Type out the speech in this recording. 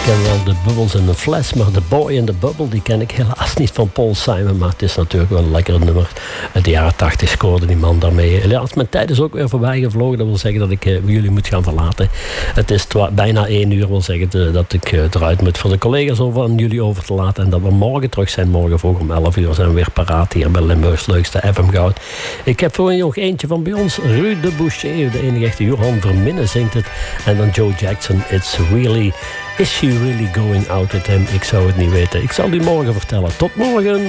ken wel de Bubbles in the Flesh, maar The Boy in the Bubble, die ken ik helaas niet van Paul Simon, maar het is natuurlijk wel een lekkere nummer. Uit de jaren 80 scoorde die man daarmee. Helaas, mijn tijd is ook weer voorbij gevlogen. Dat wil zeggen dat ik jullie moet gaan verlaten. Het is bijna 1 uur, wil zeggen dat ik eruit moet voor de collega's aan jullie over te laten. En dat we morgen terug zijn. Morgen vroeg om 11 uur zijn we weer paraat hier bij Limburgs leukste FM Goud. Ik heb voor je nog eentje van bij ons. Ruud de Boucher, de enige echte. Johan Verminnen zingt het. En dan Joe Jackson. Is she really going out with him? Ik zou het niet weten. Ik zal die morgen vertellen. Tot morgen.